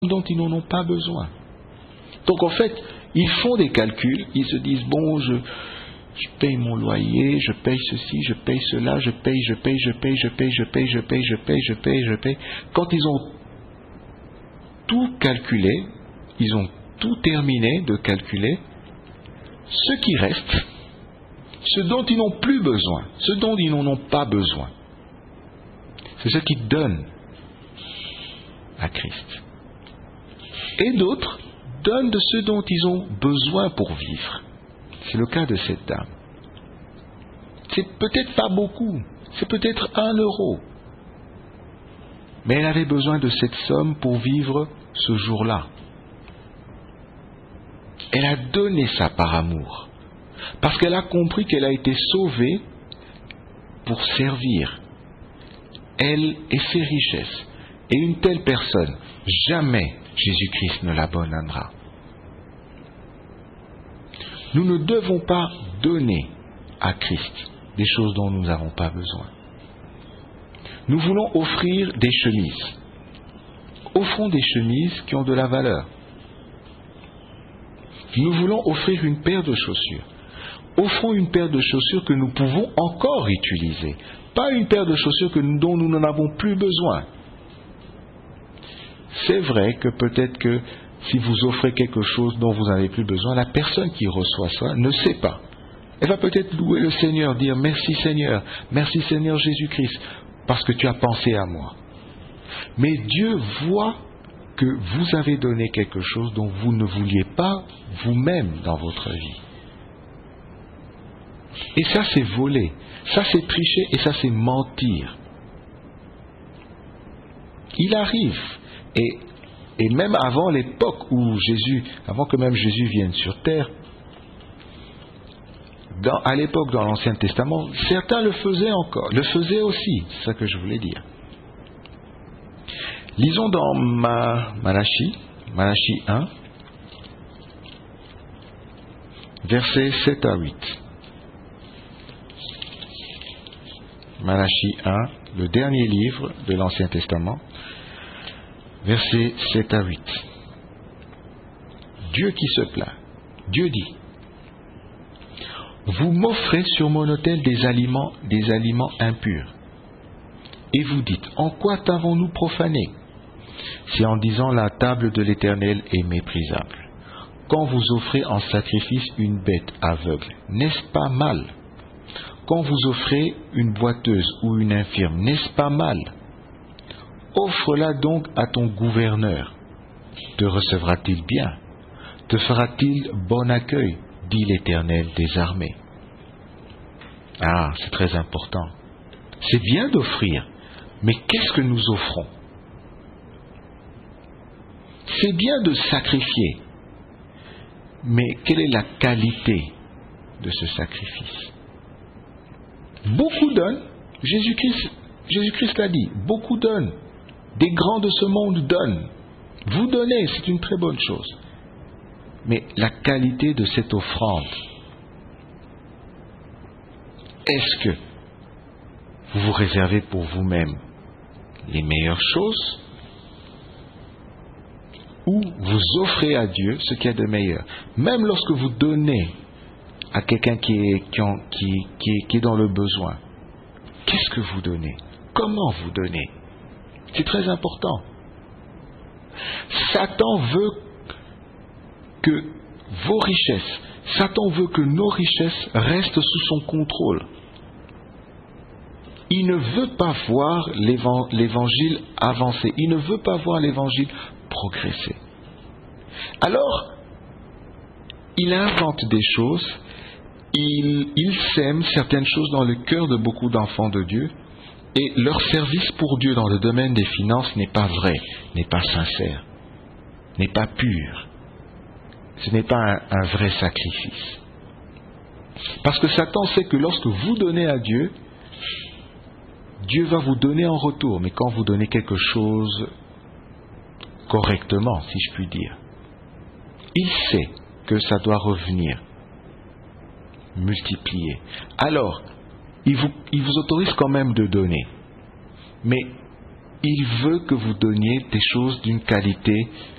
dont ils n'en ont pas besoin. Donc en fait, ils font des calculs, ils se disent, bon, je paye mon loyer, je paye ceci, je paye cela, je paye. Quand ils ont tout calculé, ils ont tout terminé de calculer, ce qui reste, ce dont ils n'ont plus besoin, ce dont ils n'en ont pas besoin, c'est ce qu'ils donnent à Christ. Et d'autres donnent de ce dont ils ont besoin pour vivre. C'est le cas de cette dame. C'est peut-être pas beaucoup, c'est peut-être 1 euro. Mais elle avait besoin de cette somme pour vivre ce jour-là. Elle a donné ça par amour, parce qu'elle a compris qu'elle a été sauvée pour servir, elle et ses richesses. Et une telle personne, jamais Jésus-Christ ne l'abandonnera. Nous ne devons pas donner à Christ des choses dont nous n'avons pas besoin. Nous voulons offrir des chemises. Offrons des chemises qui ont de la valeur. Nous voulons offrir une paire de chaussures. Offrons une paire de chaussures que nous pouvons encore utiliser. Pas une paire de chaussures dont nous n'en avons plus besoin. C'est vrai que peut-être que si vous offrez quelque chose dont vous n'avez plus besoin, la personne qui reçoit ça ne sait pas. Elle va peut-être louer le Seigneur, dire merci Seigneur Jésus-Christ, parce que tu as pensé à moi. Mais Dieu voit que vous avez donné quelque chose dont vous ne vouliez pas vous-même dans votre vie. Et ça, c'est voler, ça, c'est tricher, et ça, c'est mentir. Il arrive, et même avant l'époque où avant que même Jésus vienne sur terre, à l'époque dans l'Ancien Testament, certains le faisaient aussi, c'est ça que je voulais dire. Lisons dans Malachie 1, versets 7 à 8. Malachie 1, le dernier livre de l'Ancien Testament, versets 7 à 8. Dieu qui se plaint. Dieu dit: vous m'offrez sur mon autel des aliments impurs. Et vous dites: en quoi t'avons-nous profané? C'est en disant: la table de l'Éternel est méprisable. Quand vous offrez en sacrifice une bête aveugle, n'est-ce pas mal? Quand vous offrez une boiteuse ou une infirme, n'est-ce pas mal? Offre-la donc à ton gouverneur. Te recevra-t-il bien? Te fera-t-il bon accueil? Dit l'Éternel des armées. Ah, c'est très important. C'est bien d'offrir, mais qu'est-ce que nous offrons? C'est bien de sacrifier, mais quelle est la qualité de ce sacrifice? Beaucoup donnent, Jésus-Christ l'a dit, beaucoup donnent, des grands de ce monde donnent. Vous donnez, c'est une très bonne chose. Mais la qualité de cette offrande, est-ce que vous vous réservez pour vous-même les meilleures choses, ou vous offrez à Dieu ce qu'il y a de meilleur? Même lorsque vous donnez à quelqu'un qui est dans le besoin, qu'est-ce que vous donnez? Comment vous donnez? C'est très important. Satan veut que vos richesses, Satan veut que nos richesses restent sous son contrôle. Il ne veut pas voir l'évangile avancer. Il ne veut pas voir l'évangile progresser. Alors, il invente des choses, il sème certaines choses dans le cœur de beaucoup d'enfants de Dieu, et leur service pour Dieu dans le domaine des finances n'est pas vrai, n'est pas sincère, n'est pas pur. Ce n'est pas un vrai sacrifice. Parce que Satan sait que lorsque vous donnez à Dieu, Dieu va vous donner en retour. Mais quand vous donnez quelque chose correctement, si je puis dire, il sait que ça doit revenir, multiplier. Alors, il vous autorise quand même de donner. Mais il veut que vous donniez des choses d'une qualité